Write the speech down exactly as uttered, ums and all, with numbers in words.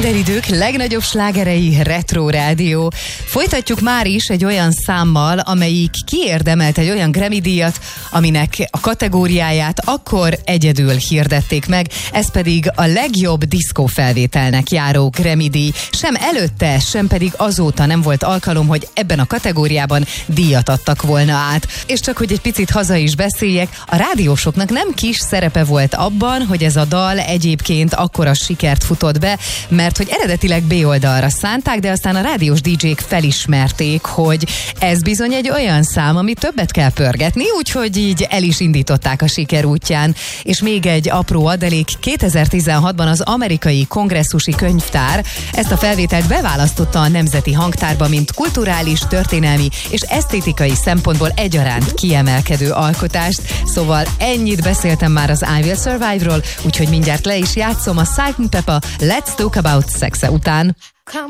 Minden idők legnagyobb slágerei, Retro Rádió. Folytatjuk már is egy olyan számmal, amelyik kiérdemelt egy olyan Grammy-díjat, aminek a kategóriáját akkor egyedül hirdették meg, ez pedig a legjobb diszkó felvételnek járó Grammy-díj. Sem előtte, sem pedig azóta nem volt alkalom, hogy ebben a kategóriában díjat adtak volna át. És csak hogy egy picit haza is beszéljek, a rádiósoknak nem kis szerepe volt abban, hogy ez a dal egyébként akkora sikert futott be, mert hogy eredetileg B-oldalra szánták, de aztán a rádiós dé dzsék felismerték, hogy ez bizony egy olyan szám, amit többet kell pörgetni, úgyhogy így el is indították a siker útján. És még egy apró adalék, kétezer-tizenhatban az amerikai kongresszusi könyvtár ezt a felvételt beválasztotta a Nemzeti Hangtárba, mint kulturális, történelmi és esztétikai szempontból egyaránt kiemelkedő alkotást. Szóval ennyit beszéltem már az I Will Survive-ról, úgyhogy mindjárt le is játszom a Salt and Pepper Let's Talk About Sex után.